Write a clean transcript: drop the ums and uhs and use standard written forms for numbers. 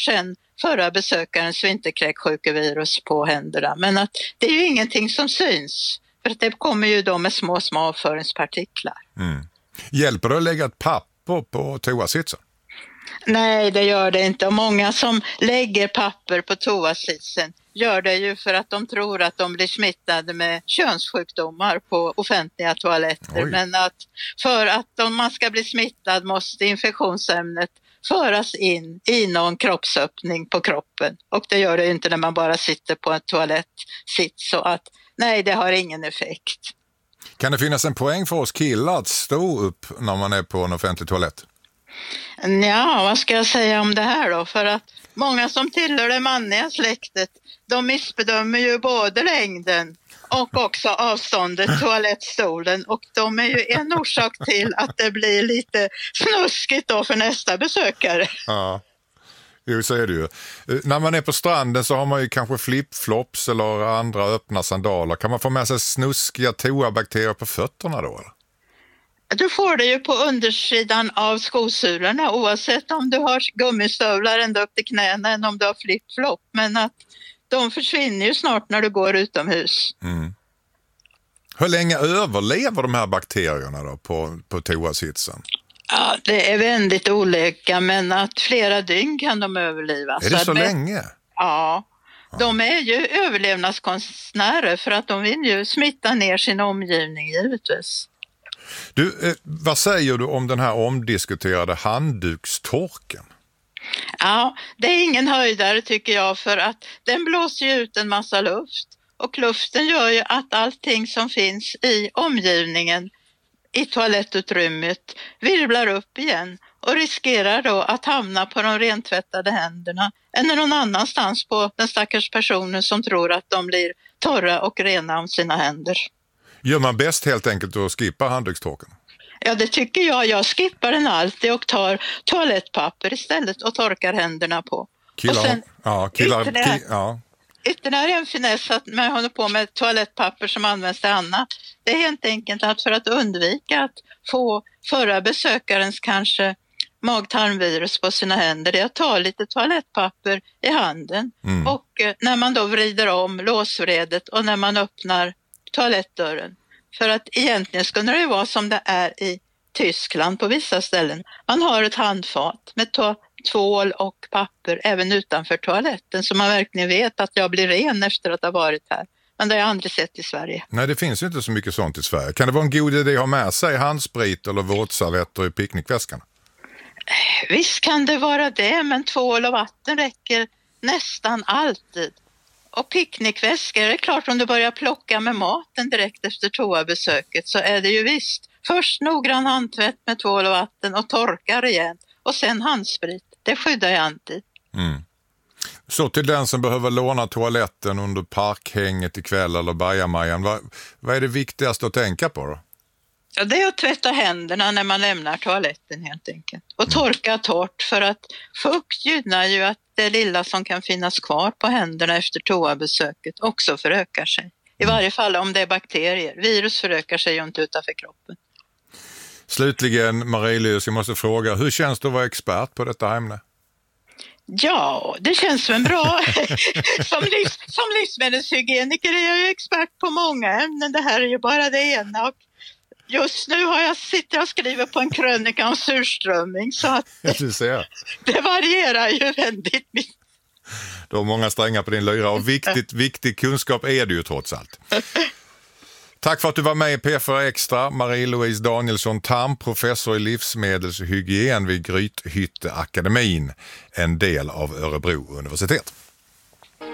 sedan förra besökarens vinterkräksjukevirus på händerna. Men att det är ju ingenting som syns, för att det kommer ju då med små avföringspartiklar. Hjälper det att lägga ett papper på toasitsen? Nej, det gör det inte. Och många som lägger papper på toasitsen gör det ju för att de tror att de blir smittade med könssjukdomar på offentliga toaletter. Oj. Men att för att om man ska bli smittad måste infektionsämnet föras in i någon kroppsöppning på kroppen. Och det gör det ju inte när man bara sitter på en toalettsits. Så att nej, det har ingen effekt. Kan det finnas en poäng för oss killar att stå upp när man är på en offentlig toalett? Ja, vad ska jag säga om det här då? För att många som tillhör det manliga släktet, de missbedömer ju både längden och också avståndet toalettstolen. Och de är ju en orsak till att det blir lite snuskigt då för nästa besökare. Ja, jo, så är det ju. När man är på stranden så har man ju kanske flipflops eller andra öppna sandaler. Kan man få med sig snuskiga toabakterier på fötterna då? Eller? Du får det ju på undersidan av skosulorna oavsett om du har gummistövlar ända upp till knäna än om du har flip-flop. Men att de försvinner ju snart när du går utomhus. Hur länge överlever de här bakterierna då på toasitsen? Ja, det är väldigt olika, men att flera dygn kan de överleva. Är det så länge? Ja, de är ju överlevnadskonstnärer för att de vill ju smitta ner sin omgivning givetvis. Du, vad säger du om den här omdiskuterade handdukstorken? Ja, det är ingen höjdare tycker jag, för att den blåser ju ut en massa luft. Och luften gör ju att allting som finns i omgivningen, i toalettutrymmet, virvlar upp igen. Och riskerar då att hamna på de rentvättade händerna eller någon annanstans på den stackars personen som tror att de blir torra och rena om sina händer. Gör man bäst helt enkelt att skippa handdukstorken? Ja, det tycker jag. Jag skippar den alltid och tar toalettpapper istället och torkar händerna på. Ytterligare en finess att man håller på med toalettpapper som används till annat. Det är helt enkelt att för att undvika att få förra besökarens kanske mag-tarmvirus på sina händer, det är att ta lite toalettpapper i handen. Och när man då vrider om låsvredet och när man öppnar toalettdörren. För att egentligen skulle det vara som det är i Tyskland på vissa ställen. Man har ett handfat med tvål och papper även utanför toaletten, så man verkligen vet att jag blir ren efter att ha varit här. Men det har jag aldrig sett i Sverige. Nej, det finns ju inte så mycket sånt i Sverige. Kan det vara en god idé att ha med sig handsprit eller våtservetter i picknickväskan? Visst kan det vara det, men tvål och vatten räcker nästan alltid. Och picknickväskor, det är klart, om du börjar plocka med maten direkt efter toabesöket så är det ju visst. Först noggrann handtvätt med tvål och vatten och torka rejält. Och sen handsprit. Det skyddar jag alltid. Så till den som behöver låna toaletten under parkhänget ikväll eller bajamajan. Vad är det viktigaste att tänka på då? Ja, det är att tvätta händerna när man lämnar toaletten helt enkelt. Och torka torrt, för att fukt gynnar ju att det lilla som kan finnas kvar på händerna efter toabesöket också förökar sig. I varje fall om det är bakterier. Virus förökar sig ju inte utanför kroppen. Slutligen, Marie-Louise, jag måste fråga, hur känns det att vara expert på detta ämne? Ja, det känns som en bra... som livsmedelshygieniker är jag ju expert på många ämnen. Det här är ju bara det ena. Och just nu sitter jag och skriver på en krönika om surströmming, så att det varierar ju väldigt mycket. Du har många strängar på din lyra och viktig kunskap är det ju trots allt. Tack för att du var med i P4 Extra, Marie-Louise Danielsson Tam, professor i livsmedelshygien vid Grythytteakademin, en del av Örebro universitet.